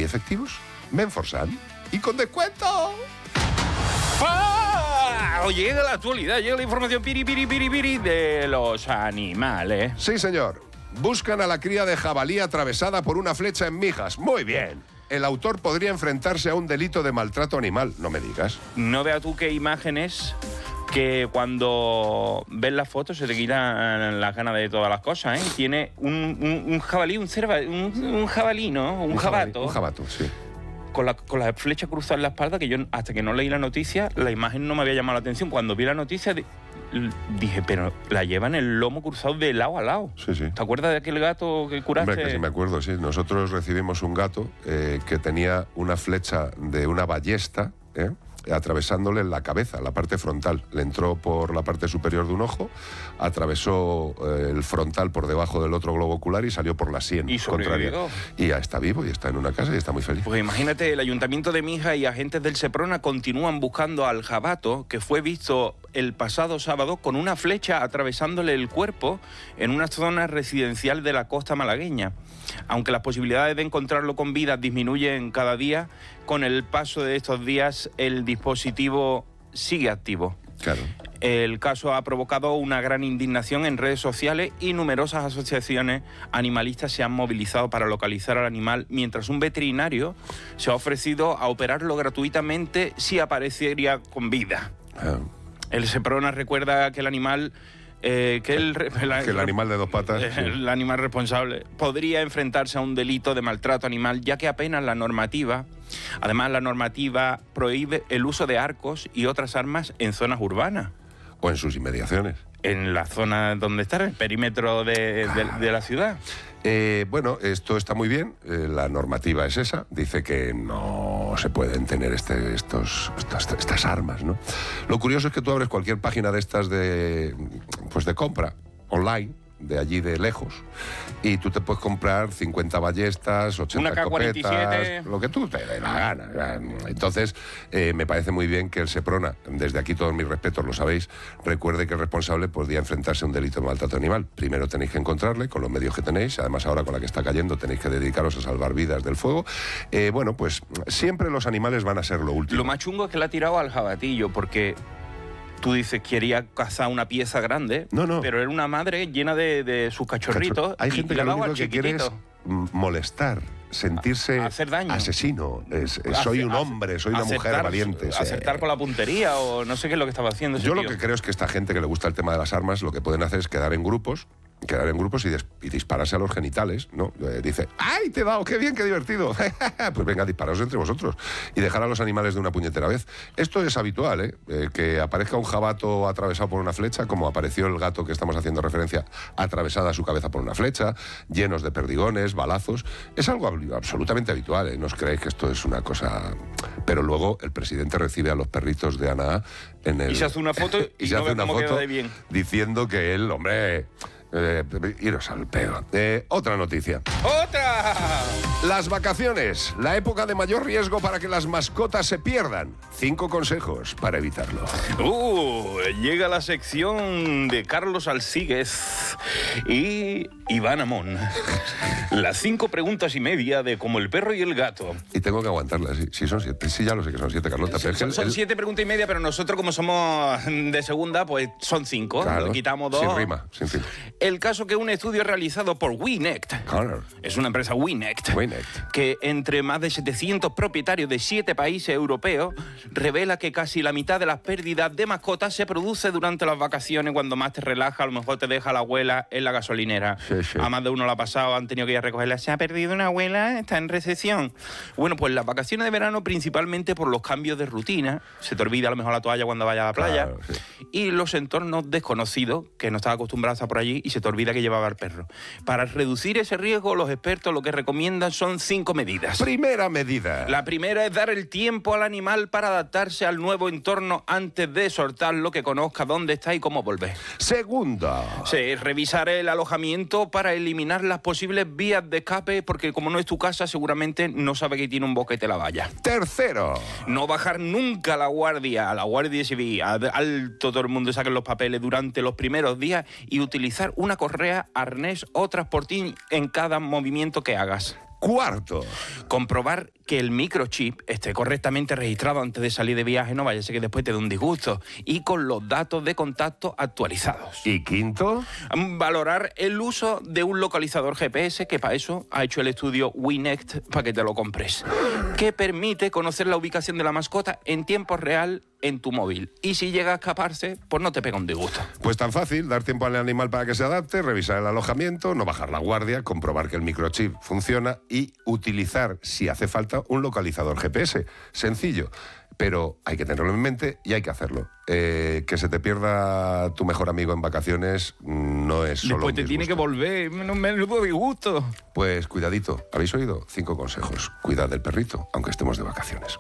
muy efectivos. Menforsan. ¡Y con descuento! ¡Ah! Llega la actualidad, llega la información piri de los animales. Sí, señor. Buscan a la cría de jabalí atravesada por una flecha en Mijas. Muy bien. El autor podría enfrentarse a un delito de maltrato animal. No me digas. No veas tú qué imágenes que cuando ves las fotos se te quitan las ganas de todas las cosas, ¿eh? Tiene un jabalí, un jabalí, ¿no? Un jabato. Un jabato, sí. Con la flecha cruzada en la espalda, que yo hasta que no leí la noticia, la imagen no me había llamado la atención. Cuando vi la noticia dije, pero la llevan el lomo cruzado de lado a lado. Sí, sí. ¿Te acuerdas de aquel gato que curaste? Hombre, que sí me acuerdo, sí. Nosotros recibimos un gato que tenía una flecha de una ballesta, atravesándole la cabeza, la parte frontal. Le entró por la parte superior de un ojo, atravesó el frontal por debajo del otro globo ocular y salió por la sien contraria. Y ya está vivo y está en una casa y está muy feliz. Pues imagínate, el Ayuntamiento de Mijas y agentes del Seprona continúan buscando al jabato que fue visto el pasado sábado con una flecha atravesándole el cuerpo en una zona residencial de la costa malagueña. Aunque las posibilidades de encontrarlo con vida disminuyen cada día, con el paso de estos días el dispositivo sigue activo. Claro. El caso ha provocado una gran indignación en redes sociales y numerosas asociaciones animalistas se han movilizado para localizar al animal, mientras un veterinario se ha ofrecido a operarlo gratuitamente si aparecería con vida. El Seprona recuerda que el animal... que el animal de dos patas, el animal responsable podría enfrentarse a un delito de maltrato animal, ya que apenas la normativa, además la normativa prohíbe el uso de arcos y otras armas en zonas urbanas. O en sus inmediaciones. En la zona donde está, el perímetro de la ciudad. Bueno, esto está muy bien, la normativa es esa, dice que no se pueden tener estas armas, ¿no? Lo curioso es que tú abres cualquier página de estas de compra online, de allí de lejos, y tú te puedes comprar 50 ballestas, 80 escopetas, lo que tú te dé la gana. Entonces, me parece muy bien que el Seprona, desde aquí todos mis respetos, lo sabéis, recuerde que el responsable podría enfrentarse a un delito de maltrato animal. Primero tenéis que encontrarle con los medios que tenéis, además ahora con la que está cayendo tenéis que dedicaros a salvar vidas del fuego. Bueno, pues siempre los animales van a ser lo último. Lo más chungo es que le ha tirado al jabatillo, porque... Tú dices, quería cazar una pieza grande, pero era una madre llena de sus cachorritos. Hay gente que lo único que quiere es molestar, sentirse hacer daño. Asesino. Soy un hombre, soy una mujer valiente. Acertar con la puntería o no sé qué es lo que estaba haciendo ese Yo tío. lo que creo es que esta gente que le gusta el tema de las armas, lo que pueden hacer es quedar en grupos y dispararse a los genitales, ¿no? Dice, ¡ay, te he dado! ¡Qué bien, qué divertido! Pues venga, disparaos entre vosotros y dejar a los animales de una puñetera vez. Esto es habitual, que aparezca un jabato atravesado por una flecha, como apareció el gato que estamos haciendo referencia, atravesada su cabeza por una flecha, llenos de perdigones, balazos. Es algo absolutamente habitual, No os creéis que esto es una cosa... Pero luego el presidente recibe a los perritos de Ana y se hace una foto y se no hace ve una cómo foto queda de bien. diciendo que él, hombre... iros al pedo. Otra noticia. ¡Otra! Las vacaciones, la época de mayor riesgo para que las mascotas se pierdan. 5 consejos para evitarlo. Llega la sección de Carlos Alsíguez y Iván Amón. Las 5 preguntas y media de Como el perro y el gato. Y tengo que aguantarlas, sí son 7. Sí, ya lo sé que son 7, Carlota. Pero son 7 preguntas y media, pero nosotros como somos de segunda, pues son 5. Claro, le quitamos 2. Sin rima, sin fin. El caso que un estudio realizado por Winect, es una empresa Winect, que entre más de 700 propietarios de 7 países europeos, revela que casi la mitad de las pérdidas de mascotas se produce durante las vacaciones, cuando más te relajas, a lo mejor te deja la abuela en la gasolinera. Sí. A más de uno lo ha pasado, han tenido que ir a recogerla. Se ha perdido una abuela, está en recesión. Bueno, pues las vacaciones de verano, principalmente por los cambios de rutina, se te olvida a lo mejor la toalla cuando vayas a la playa, y los entornos desconocidos, que no estás acostumbrado a estar por allí, y se te olvida que llevaba al perro. Para reducir ese riesgo, los expertos lo que recomiendan son 5 medidas. Primera medida. La primera es dar el tiempo al animal para adaptarse al nuevo entorno antes de soltarlo, que conozca dónde está y cómo volver. Segunda. Sí, revisar el alojamiento para eliminar las posibles vías de escape, porque como no es tu casa, seguramente no sabe que tiene un boquete la valla. Tercero. No bajar nunca la guardia, a la Guardia Civil, alto todo el mundo, saquen los papeles durante los primeros días y utilizar una correa, arnés o transportín en cada movimiento que hagas. Cuarto. Comprobar que el microchip esté correctamente registrado antes de salir de viaje, no vaya a ser que después te dé un disgusto, y con los datos de contacto actualizados. ¿Y quinto? Valorar el uso de un localizador GPS, que para eso ha hecho el estudio WeNect, para que te lo compres, que permite conocer la ubicación de la mascota en tiempo real en tu móvil. Y si llega a escaparse, pues no te pega un disgusto. Pues tan fácil, dar tiempo al animal para que se adapte, revisar el alojamiento, no bajar la guardia, comprobar que el microchip funciona y utilizar, si hace falta, un localizador GPS. Sencillo, pero hay que tenerlo en mente y hay que hacerlo. Que se te pierda tu mejor amigo en vacaciones no es solo después te tiene que volver, menudo disgusto. Pues cuidadito, ¿habéis oído? 5 consejos. Cuidad del perrito, aunque estemos de vacaciones.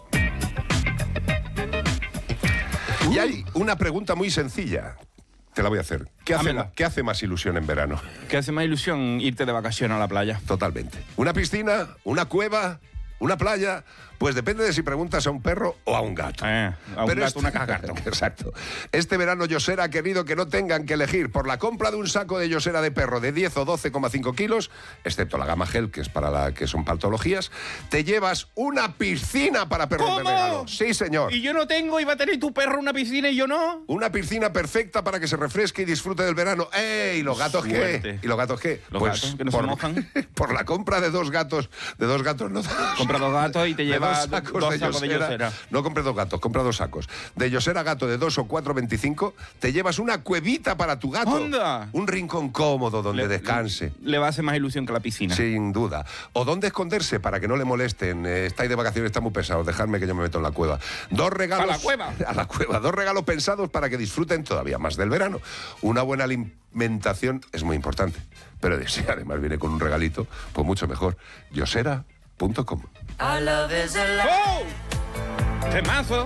Y hay una pregunta muy sencilla. Te la voy a hacer. ¿Qué hace más ilusión en verano? ¿Qué hace más ilusión irte de vacaciones a la playa? Totalmente. ¿Una piscina? ¿Una cueva? ¿Una playa? Pues depende de si preguntas a un perro o a un gato. A un gato, una caja de cartón. Exacto. Este verano Yosera ha querido que no tengan que elegir por la compra de un saco de Yosera de perro de 10 o 12,5 kilos, excepto la gama gel, que es que son patologías, te llevas una piscina para perros. ¿Cómo? De regalo. Sí, señor. ¿Y yo no tengo? ¿Y va a tener tu perro una piscina y yo no? Una piscina perfecta para que se refresque y disfrute del verano. ¡Ey! ¿Y los gatos qué? ¿Y los gatos qué? ¿Los gatos que no se mojan? Por la compra de dos gatos no. Compra 2 gatos y te llevas 2 sacos de Yosera. No compres 2 gatos, compra 2 sacos. De Yosera gato de 2 o 4,25, te llevas una cuevita para tu gato. ¡Onda! Un rincón cómodo donde descanse. Le va a hacer más ilusión que la piscina. Sin duda. O donde esconderse para que no le molesten. Estáis de vacaciones, está muy pesado. Dejadme que yo me meto en la cueva. 2 regalos. ¿A la cueva? A la cueva. 2 regalos pensados para que disfruten todavía más del verano. Una buena alimentación es muy importante. Pero si además viene con un regalito, pues mucho mejor. Yosera.com. ¡Oh! ¡Temazo!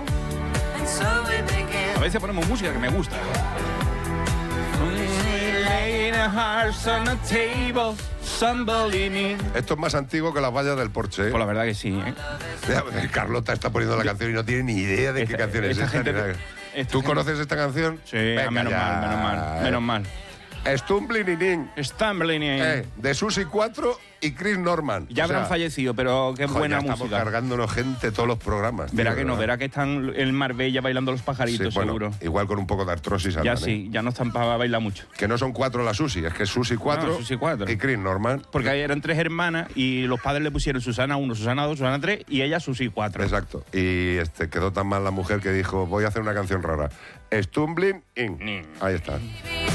A veces ponemos música que me gusta. Esto es más antiguo que las vallas del Porsche, ¿eh? Pues la verdad que sí, ¿eh? Carlota está poniendo la canción y no tiene ni idea de qué canción es esta. ¿Tú conoces esta canción? Sí, menos mal. Stumbling de Susi 4 y Chris Norman. Ya habrán fallecido, pero qué buena música. Estamos cargándonos gente todos los programas. Verá que no, verá que están en Marbella bailando los pajaritos, sí, bueno, seguro. Igual con un poco de artrosis. Ya andan, sí, ya no están para bailar mucho. Que no son 4 la Susi, es que es Susi 4, Susi 4 y Chris Norman. Porque ahí eran 3 hermanas y los padres le pusieron Susana 1, Susana 2, Susana 3 y ella Susi 4. Exacto. Y quedó tan mal la mujer que dijo, voy a hacer una canción rara. Stumbling in. Ahí está.